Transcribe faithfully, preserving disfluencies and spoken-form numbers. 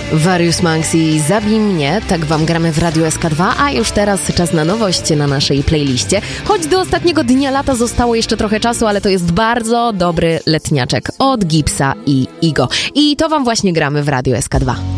Various Monks i Zabij mnie, tak wam gramy w Radiu S K dwa, a już teraz czas na nowość na naszej playliście. Choć do ostatniego dnia lata zostało jeszcze trochę czasu, ale to jest bardzo dobry letniaczek od Gipsa i Igo. I to wam właśnie gramy w Radiu S K dwa.